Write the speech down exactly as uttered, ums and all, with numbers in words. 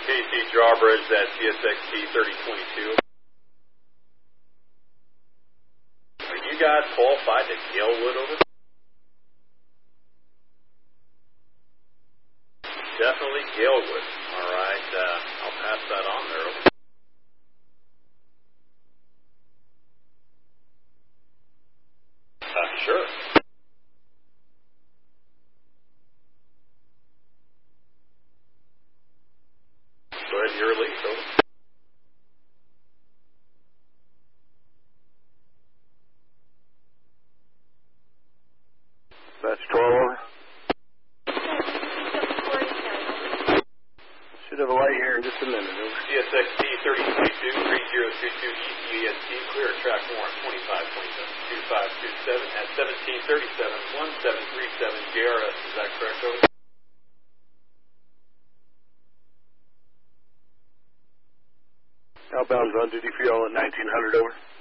K C Drawbridge, that C S X T thirty twenty-two. Are you guys qualified to Galewood over? Definitely Galewood. All right, uh, I'll pass that on there. Over. Uh, sure. Go ahead, you're released. Over. That's twelve over. Should have a light here in just a minute. Over. C S X T thirty twenty-two, three zero two two E C E S T, clear track warrant twenty-five twenty-seven, two five two seven at seventeen thirty-seven, one seven three seven J R S. Is that correct, over? Outbound's on duty for y'all at nineteen hundred, over.